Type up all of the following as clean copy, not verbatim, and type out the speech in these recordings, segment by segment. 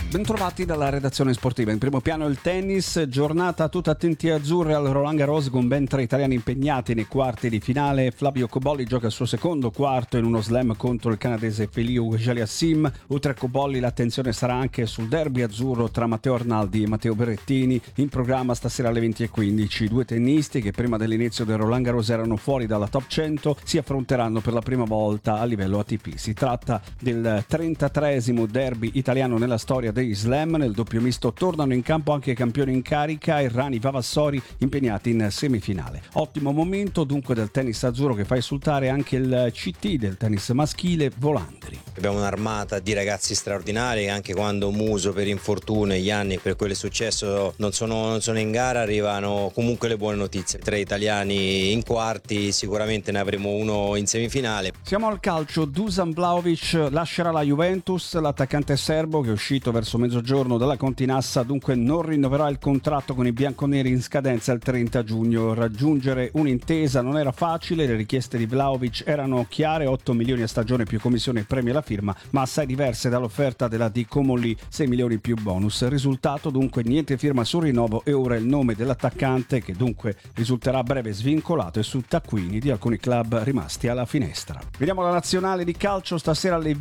Bentrovati dalla redazione sportiva. In primo piano il tennis, giornata tutta attenti azzurre al Roland Garros con ben 3 italiani impegnati nei quarti di finale. Flavio Cobolli gioca il suo secondo quarto in uno slam contro il canadese Feliu Auger-Aliassime. Oltre a Cobolli l'attenzione sarà anche sul derby azzurro tra Matteo Arnaldi e Matteo Berrettini, in programma stasera alle 20:15. Due tennisti che prima dell'inizio del Roland Garros erano fuori dalla top 100 si affronteranno per la prima volta a livello ATP. Si tratta del 33esimo derby italiano nella storia dei slam. Nel doppio misto tornano in campo anche i campioni in carica, Errani Vavassori, impegnati in semifinale. Ottimo momento dunque del tennis azzurro che fa esultare anche il CT del tennis maschile Volandri. Abbiamo un'armata di ragazzi straordinari che anche quando Muso per infortunio gli anni per quello è successo non sono in gara, arrivano comunque le buone notizie. 3 italiani in quarti, sicuramente ne avremo uno in semifinale. Siamo al calcio. Dusan Vlahovic lascerà la Juventus. L'attaccante serbo, che è uscito verso mezzogiorno dalla Continassa, dunque non rinnoverà il contratto con i bianconeri in scadenza il 30 giugno. Raggiungere un'intesa non era facile, le richieste di Vlahovic erano chiare: 8 milioni a stagione più commissione e premi alla firma, ma assai diverse dall'offerta della D Comolli, 6 milioni più bonus. Risultato dunque niente firma sul rinnovo e ora il nome dell'attaccante, che dunque risulterà a breve svincolato, e su taccuini di alcuni club rimasti alla finestra. Vediamo la nazionale di calcio stasera alle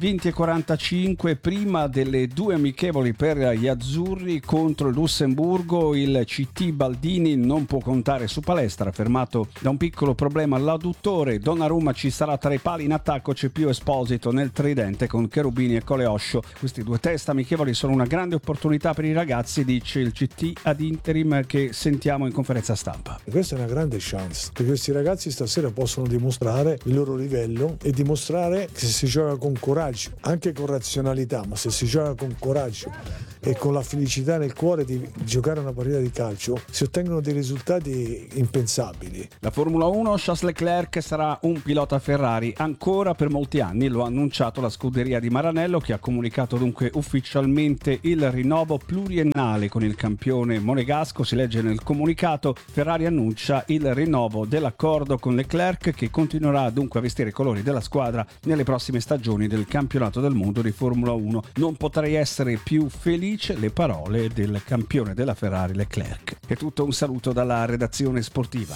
20:45, prima delle due amichevoli per gli azzurri contro il Lussemburgo. Il CT Baldini non può contare su Palestra, fermato da un piccolo problema all'adduttore. Donnarumma ci sarà tra i pali, in attacco c'è più Esposito nel tridente con Cherubini e Coleoscio. Questi due test amichevoli sono una grande opportunità per i ragazzi, dice il CT ad interim, che sentiamo in conferenza stampa. Questa è una grande chance, perché questi ragazzi stasera possono dimostrare il loro livello e dimostrare che se si gioca con coraggio, anche con razionalità, ma se si gioca con coraggio e con la felicità nel cuore di giocare una partita di calcio, si ottengono dei risultati impensabili. La Formula 1, Charles Leclerc sarà un pilota Ferrari ancora per molti anni, lo ha annunciato la scuderia di Maranello, che ha comunicato dunque ufficialmente il rinnovo pluriennale con il campione monegasco. Si legge nel comunicato: Ferrari annuncia il rinnovo dell'accordo con Leclerc, che continuerà dunque a vestire i colori della squadra nelle prossime stagioni del campionato del mondo di Formula 1. Non potrei essere più felice, le parole del campione della Ferrari Leclerc. È tutto, un saluto dalla redazione sportiva.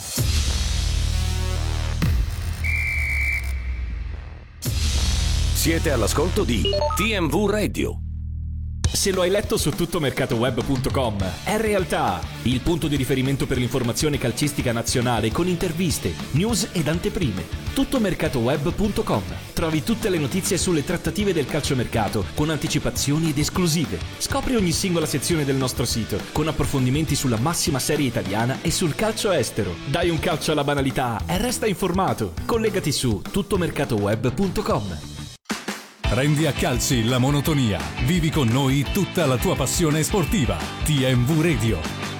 Siete all'ascolto di TMV Radio. Se lo hai letto su tuttomercatoweb.com, è realtà. Il punto di riferimento per l'informazione calcistica nazionale, con interviste, news ed anteprime. Tuttomercatoweb.com. Trovi tutte le notizie sulle trattative del calciomercato, con anticipazioni ed esclusive. Scopri ogni singola sezione del nostro sito, con approfondimenti sulla massima serie italiana e sul calcio estero. Dai un calcio alla banalità e resta informato. Collegati su tuttomercatoweb.com. Prendi a calci la monotonia. Vivi con noi tutta la tua passione sportiva. TMV Radio.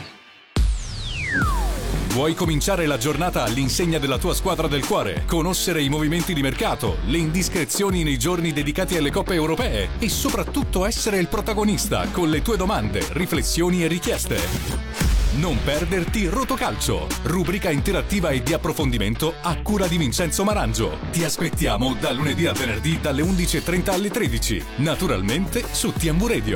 Vuoi cominciare la giornata all'insegna della tua squadra del cuore? Conoscere i movimenti di mercato, le indiscrezioni nei giorni dedicati alle coppe europee e soprattutto essere il protagonista con le tue domande, riflessioni e richieste? Non perderti Rotocalcio, rubrica interattiva e di approfondimento a cura di Vincenzo Marangio. Ti aspettiamo da lunedì a venerdì dalle 11:30 alle 13, naturalmente su TMV Radio.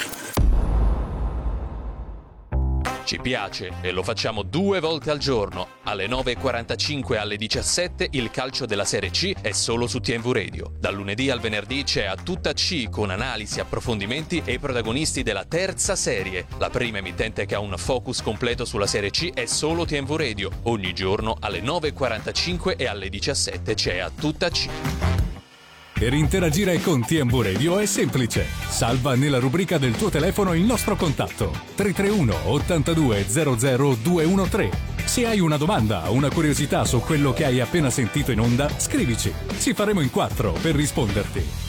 Ci piace e lo facciamo 2 volte al giorno, alle 9:45 e alle 17 il calcio della Serie C è solo su TMV Radio. Dal lunedì al venerdì c'è A Tutta C con analisi, approfondimenti e i protagonisti della terza serie. La prima emittente che ha un focus completo sulla Serie C è solo TMV Radio. Ogni giorno alle 9:45 e alle 17 c'è A Tutta C. Per interagire con TMV Radio è semplice. Salva nella rubrica del tuo telefono il nostro contatto 331 82 00 213. Se hai una domanda o una curiosità su quello che hai appena sentito in onda, scrivici. Ci faremo in 4 per risponderti.